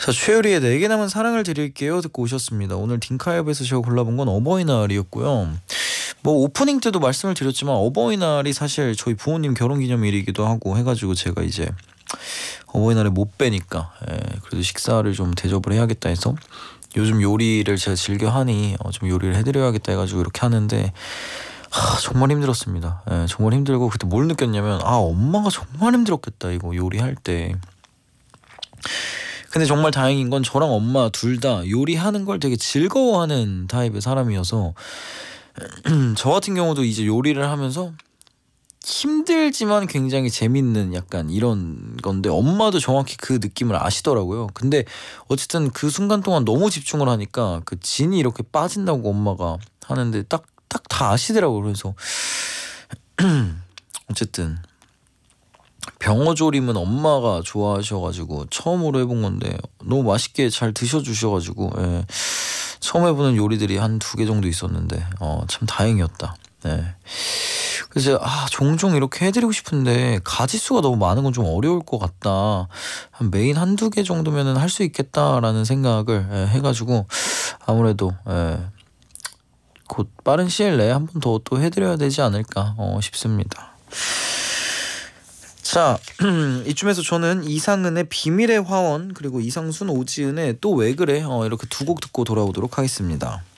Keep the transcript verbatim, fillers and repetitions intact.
자, 최유리의 내게 남은 사랑을 드릴게요 듣고 오셨습니다. 오늘 딩카이브에서 제가 골라본 건 어버이날이었고요. 뭐 오프닝 때도 말씀을 드렸지만 어버이날이 사실 저희 부모님 결혼기념일이기도 하고 해가지고 제가 이제 어버이날에 못 빼니까 예, 그래도 식사를 좀 대접을 해야겠다 해서 요즘 요리를 제가 즐겨 하니 어, 좀 요리를 해드려야겠다 해가지고 이렇게 하는데 하, 정말 힘들었습니다. 예, 정말 힘들고 그때 뭘 느꼈냐면 아 엄마가 정말 힘들었겠다 이거 요리할 때. 근데 정말 다행인 건 저랑 엄마 둘 다 요리하는 걸 되게 즐거워하는 타입의 사람이어서 저 같은 경우도 이제 요리를 하면서 힘들지만 굉장히 재밌는 약간 이런 건데 엄마도 정확히 그 느낌을 아시더라고요. 근데 어쨌든 그 순간 동안 너무 집중을 하니까 그 진이 이렇게 빠진다고 엄마가 하는데 딱 딱 다 아시더라고요. 그래서 어쨌든 병어조림은 엄마가 좋아하셔가지고 처음으로 해본 건데 너무 맛있게 잘 드셔주셔가지고 예. 처음 해보는 요리들이 한 두 개 정도 있었는데 어, 참 다행이었다. 네. 그래서 아 종종 이렇게 해드리고 싶은데 가지수가 너무 많은 건 좀 어려울 것 같다. 한 메인 한두 개 정도면은 할 수 있겠다라는 생각을 예, 해가지고 아무래도 예, 곧 빠른 시일 내에 한 번 더 또 해드려야 되지 않을까 어, 싶습니다. 자, 이쯤에서 저는 이상은의 비밀의 화원 그리고 이상순 오지은의 또 왜 그래 어, 이렇게 두 곡 듣고 돌아오도록 하겠습니다.